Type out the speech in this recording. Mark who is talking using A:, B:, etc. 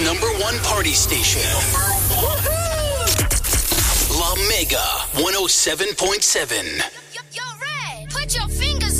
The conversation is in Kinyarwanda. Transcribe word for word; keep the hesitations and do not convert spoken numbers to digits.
A: number one party station. La Mega one oh seven point seven.
B: Yo, yo, Red, put your fingers